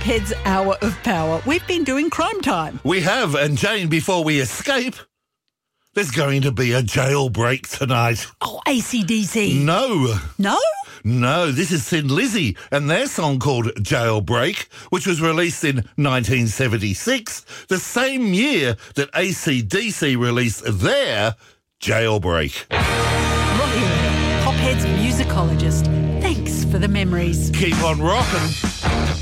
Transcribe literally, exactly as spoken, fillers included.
Ped's Hour of Power. We've been doing Crime Time. We have, and Jane, before we escape, there's going to be a jailbreak tonight. Oh, A C D C. No. No? No, this is Thin Lizzy and their song called Jailbreak, which was released in nineteen seventy-six, the same year that A C D C released their Jailbreak. Rocky, Pophead's musicologist. Thanks for the memories. Keep on rocking.